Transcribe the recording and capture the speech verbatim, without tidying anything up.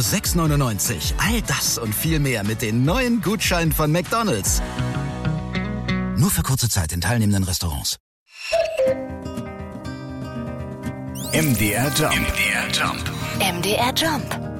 sechs neunundneunzig. All das und viel mehr mit den neuen Gutscheinen von McDonald's. Nur für kurze Zeit in teilnehmenden Restaurants. M D R Jump. M D R Jump. M D R Jump.